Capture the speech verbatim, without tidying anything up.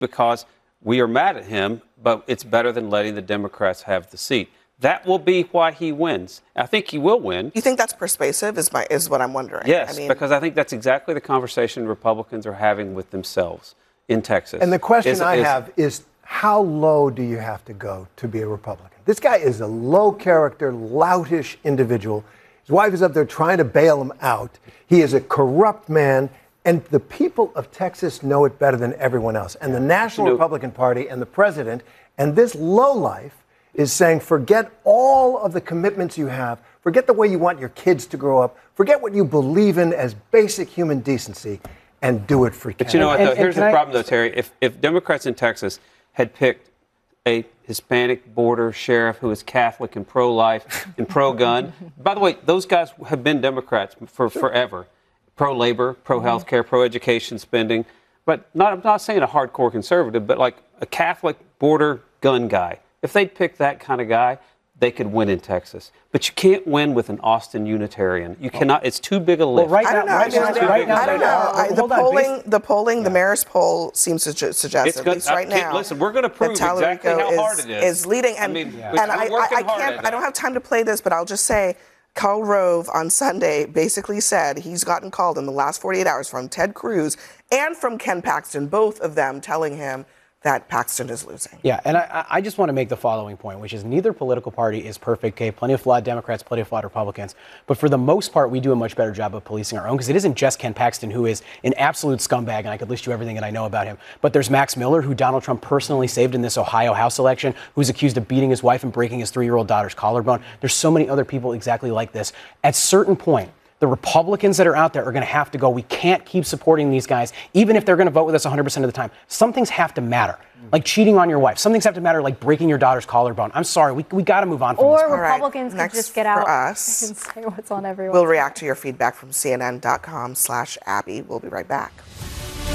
because we are mad at him, but it's better than letting the Democrats have the seat. That will be why he wins. I think he will win. You think that's persuasive is my is what I'm wondering. Yes, I mean, because I think that's exactly the conversation Republicans are having with themselves in Texas. And the question is, I is, have is, how low do you have to go to be a Republican? This guy is a low-character, loutish individual. His wife is up there trying to bail him out. He is a corrupt man, and the people of Texas know it better than everyone else. And the National You know, Republican Party and the president and this lowlife is saying, forget all of the commitments you have, forget the way you want your kids to grow up, forget what you believe in as basic human decency, and do it for Canada. But you know what, though? And- and Here's the can I- problem, though, Terry. If, if Democrats in Texas had picked a Hispanic border sheriff who is Catholic and pro-life and pro-gun, by the way, those guys have been Democrats for forever. Pro-labor, pro-healthcare, pro-education spending. But not, I'm not saying a hardcore conservative, but like a Catholic border gun guy. If they'd picked that kind of guy, they could win in Texas. But you can't win with an Austin Unitarian. You cannot. It's too big a lift. Well, right I don't know. now, I, right mean, now, I don't, right now, I don't know. I, the hold on, polling, based- the polling, the mayor's poll seems to ju- suggest, It's at good- least right I can't- now, listen, we're gonna that prove exactly Tallarico how hard is, it is. is leading. And, I mean, and we're I, working I, I hard can't. at I don't it. have time to play this, but I'll just say, Karl Rove on Sunday basically said he's gotten called in the last forty-eight hours from Ted Cruz and from Ken Paxton, both of them telling him that Paxton is losing. Yeah, and I, I just want to make the following point, which is neither political party is perfect. Okay, plenty of flawed Democrats, plenty of flawed Republicans. But for the most part, we do a much better job of policing our own, because it isn't just Ken Paxton, who is an absolute scumbag, and I could list you everything that I know about him. But there's Max Miller, who Donald Trump personally saved in this Ohio House election, who's accused of beating his wife and breaking his three-year-old daughter's collarbone. There's so many other people exactly like this. At a certain point, the Republicans that are out there are going to have to go. We can't keep supporting these guys, even if they're going to vote with us one hundred percent of the time. Some things have to matter, like cheating on your wife. Some things have to matter, like breaking your daughter's collarbone. I'm sorry, we, we got to move on from Or this. Republicans Right. could just Next get out for us, and say what's on everyone's We'll react to your feedback from C N N dot com slash Abby. We'll be right back.